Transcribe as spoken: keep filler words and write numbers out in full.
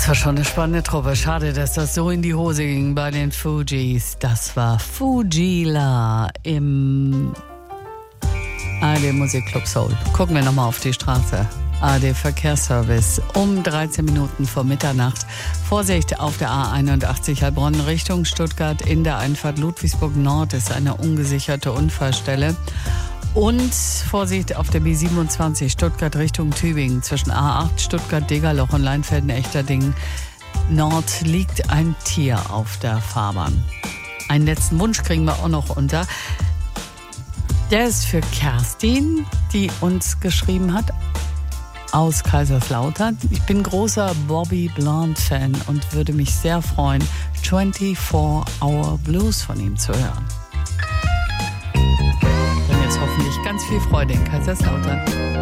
Das war schon eine spannende Truppe. Schade, dass das so in die Hose ging bei den Fugees. Das war Fugila im A R D Musikclub Soul. Gucken wir nochmal auf die Straße. A R D Verkehrsservice um dreizehn Minuten vor Mitternacht. Vorsicht auf der A einundachtzig Heilbronn Richtung Stuttgart. In der Einfahrt Ludwigsburg Nord ist eine ungesicherte Unfallstelle. Und Vorsicht auf der B siebenundzwanzig Stuttgart Richtung Tübingen. Zwischen A acht Stuttgart-Degerloch und Leinfelden-Echterdingen Nord liegt ein Tier auf der Fahrbahn. Einen letzten Wunsch kriegen wir auch noch unter. Der ist für Kerstin, die uns geschrieben hat aus Kaiserslautern. Ich bin großer Bobby Blount-Fan und würde mich sehr freuen, vierundzwanzig Hour Blues von ihm zu hören. Dann jetzt hoffentlich ganz viel Freude in Kaiserslautern.